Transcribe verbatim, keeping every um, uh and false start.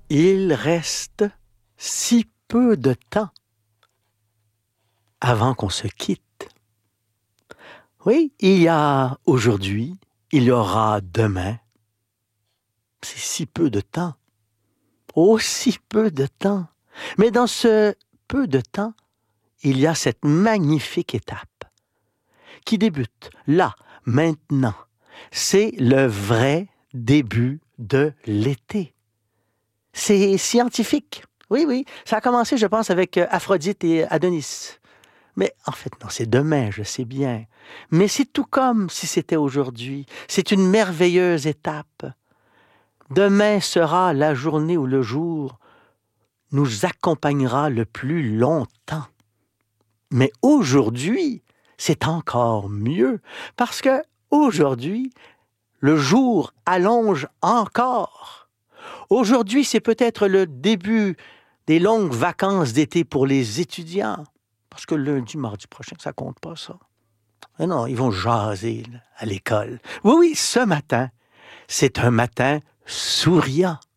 Il reste si peu de temps avant qu'on se quitte. Oui, il y a aujourd'hui, il y aura demain. C'est si peu de temps. Aussi peu de temps. Mais dans ce peu de temps, il y a cette magnifique étape qui débute là, maintenant. C'est le vrai début de l'été. C'est scientifique. Oui, oui. Ça a commencé, je pense, avec Aphrodite et Adonis. Mais en fait, non, c'est demain, je sais bien. Mais c'est tout comme si c'était aujourd'hui. C'est une merveilleuse étape. Demain sera la journée où le jour nous accompagnera le plus longtemps. Mais aujourd'hui, c'est encore mieux, parce que aujourd'hui, le jour allonge encore. Aujourd'hui, c'est peut-être le début des longues vacances d'été pour les étudiants. Parce que lundi, mardi prochain, ça compte pas, ça. Mais non, ils vont jaser là, à l'école. Oui, oui, ce matin, c'est un matin souriant.